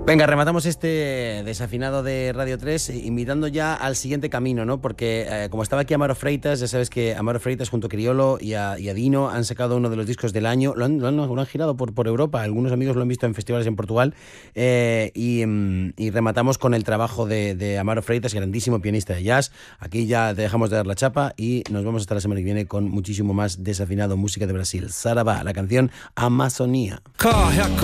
Venga, rematamos este desafinado de Radio 3 invitando ya al siguiente camino, ¿no? Porque como estaba aquí Amaro Freitas, ya sabes que Amaro Freitas junto a Criolo y a Dino han sacado uno de los discos del año, lo han girado por Europa, algunos amigos lo han visto en festivales en Portugal, y rematamos con el trabajo de Amaro Freitas, grandísimo pianista de jazz. Aquí ya te dejamos de dar la chapa y nos vemos hasta la semana que viene con muchísimo más desafinado, música de Brasil. Saravá, la canción Amazonía.